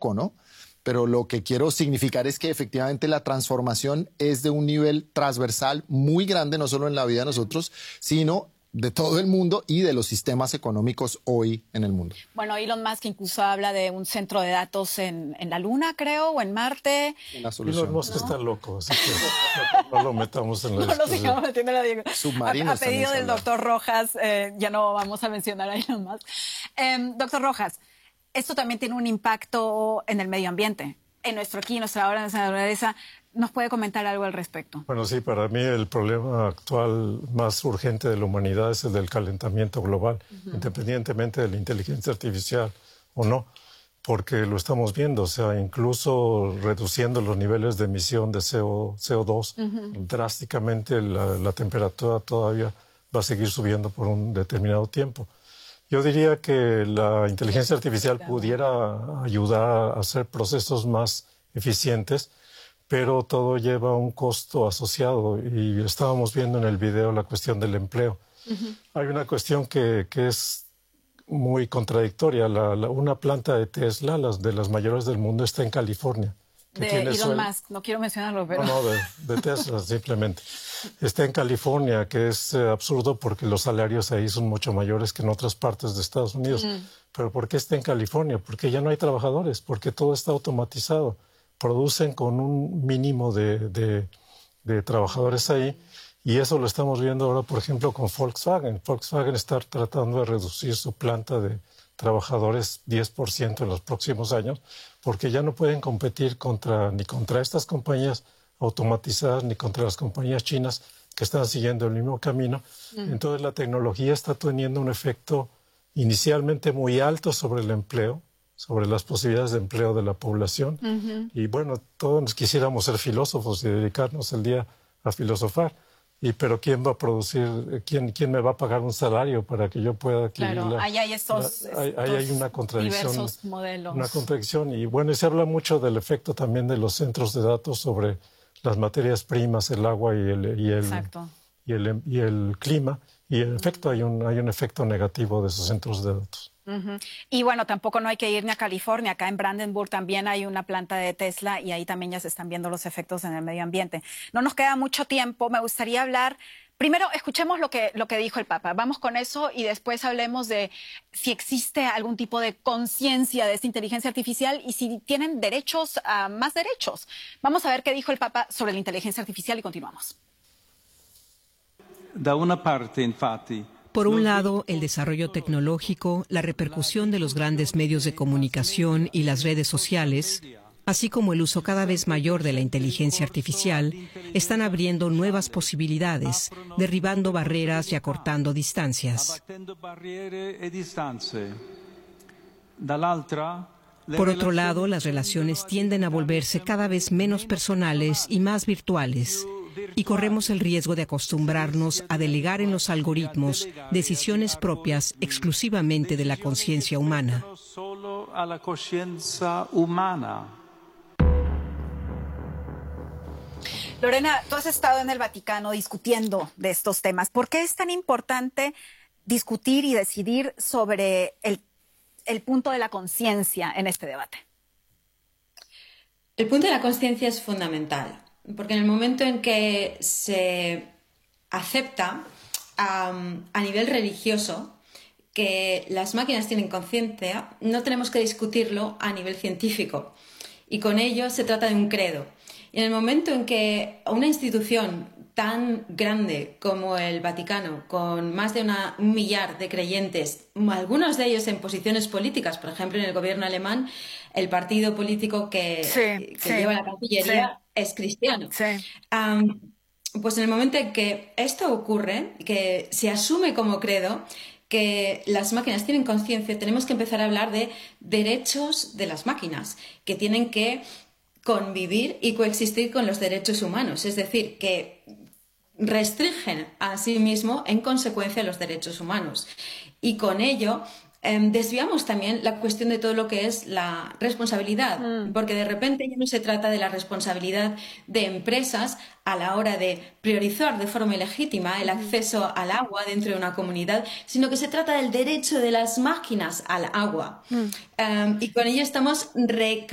poco, ¿no? Pero lo que quiero significar es que efectivamente la transformación es de un nivel transversal muy grande, no solo en la vida de nosotros, sino de todo el mundo y de los sistemas económicos hoy en el mundo. Bueno, Elon Musk incluso habla de un centro de datos en la Luna, creo, o en Marte. Una solución. Elon Musk está loco, así que no lo metamos en la discusión. No lo sigamos metiendo en la discusión. Submarinos. A pedido del doctor Rojas, ya no vamos a mencionar a Elon Musk. Doctor Rojas, esto también tiene un impacto en el medio ambiente, en nuestra naturaleza. ¿Nos puede comentar algo al respecto? Bueno, sí, para mí el problema actual más urgente de la humanidad es el del calentamiento global, independientemente de la inteligencia artificial o no, porque lo estamos viendo, o sea, incluso reduciendo los niveles de emisión de CO2 drásticamente, la temperatura todavía va a seguir subiendo por un determinado tiempo. Yo diría que la inteligencia artificial pudiera ayudar a hacer procesos más eficientes, pero todo lleva un costo asociado y estábamos viendo en el video la cuestión del empleo. Hay una cuestión que es muy contradictoria. Una planta de Tesla, de las mayores del mundo, está en California. De Elon Musk, no quiero mencionarlo, pero... No, de Tesla simplemente. Está en California, que es absurdo porque los salarios ahí son mucho mayores que en otras partes de Estados Unidos. ¿Pero por qué está en California? Porque ya no hay trabajadores, porque todo está automatizado. Producen con un mínimo de trabajadores ahí y eso lo estamos viendo ahora, por ejemplo, con Volkswagen. Volkswagen está tratando de reducir su planta de trabajadores 10% en los próximos años porque ya no pueden competir ni contra estas compañías automatizadas ni contra las compañías chinas que están siguiendo el mismo camino. Entonces la tecnología está teniendo un efecto inicialmente muy alto sobre el empleo, sobre las posibilidades de empleo de la población. Y bueno, todos quisiéramos ser filósofos y dedicarnos el día a filosofar. Pero ¿quién va a producir, quién me va a pagar un salario para que yo pueda adquirir? Claro, ahí hay hay una contradicción. Diversos modelos. Una contradicción. Y bueno, se habla mucho del efecto también de los centros de datos sobre las materias primas, el agua y el clima. Y en efecto hay un efecto negativo de esos centros de datos. Y bueno, tampoco no hay que ir ni a California. Acá en Brandenburg también hay una planta de Tesla y ahí también ya se están viendo los efectos en el medio ambiente. No nos queda mucho tiempo. Me gustaría hablar... Primero, escuchemos lo que dijo el Papa. Vamos con eso y después hablemos de si existe algún tipo de conciencia de esta inteligencia artificial y si tienen derechos a más derechos. Vamos a ver qué dijo el Papa sobre la inteligencia artificial y continuamos. Da una parte, infatti... Por un lado, el desarrollo tecnológico, la repercusión de los grandes medios de comunicación y las redes sociales, así como el uso cada vez mayor de la inteligencia artificial, están abriendo nuevas posibilidades, derribando barreras y acortando distancias. Por otro lado, las relaciones tienden a volverse cada vez menos personales y más virtuales, y corremos el riesgo de acostumbrarnos a delegar en los algoritmos decisiones propias exclusivamente de la conciencia humana. Lorena, tú has estado en el Vaticano discutiendo de estos temas. ¿Por qué es tan importante discutir y decidir sobre el punto de la conciencia en este debate? El punto de la conciencia es fundamental. Porque en el momento en que se acepta a nivel religioso que las máquinas tienen conciencia, no tenemos que discutirlo a nivel científico. Y con ello se trata de un credo. Y en el momento en que una institución tan grande como el Vaticano, con más de 1 millar de creyentes, algunos de ellos en posiciones políticas, por ejemplo en el gobierno alemán, el partido político que lleva la Cancillería es cristiano. Pues en el momento en que esto ocurre, que se asume como credo que las máquinas tienen conciencia, tenemos que empezar a hablar de derechos de las máquinas, que tienen que convivir y coexistir con los derechos humanos, es decir, que restringen a sí mismo en consecuencia los derechos humanos. Y con ello desviamos también la cuestión de todo lo que es la responsabilidad, porque de repente ya no se trata de la responsabilidad de empresas a la hora de priorizar de forma ilegítima el acceso al agua dentro de una comunidad, sino que se trata del derecho de las máquinas al agua. Y con ello estamos